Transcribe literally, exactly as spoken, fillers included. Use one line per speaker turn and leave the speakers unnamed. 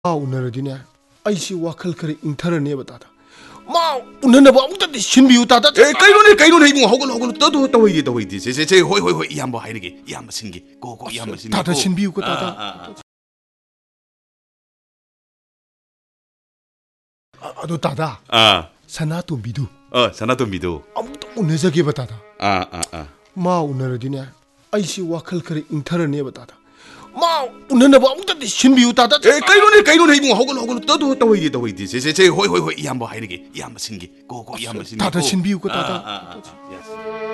마 오늘은이네 아이씨 와클 그래 인터넷에 받아다 마 오늘은 뭐 아무것도 신비우 다다
에 까이로네 까이로네 이거 허글 허글 떠도 떠 이디 떠 이디 제제 호이 호이 호이 이 한번 하이르게 이 한번 신기 고고 이 한번 신기
다다 신비우 거 다다 아너 다다
아
사나도 미두
어 사나도 미도
아무도 오늘 저기 받아다
아아아
마 오늘은이네 아이씨 와클 그래 인터넷에 받아다 마 오늘은 뭐 아무것도 신비우 다다
에 까이로네 까이로네 이거 허글 허글 떠도 떠 이디 떠 이디 제제 호이 호이 호이 이 한번 하이르게 이 한번 신기 고고 이 한번 신기
다다 신비우 거 다다
아아아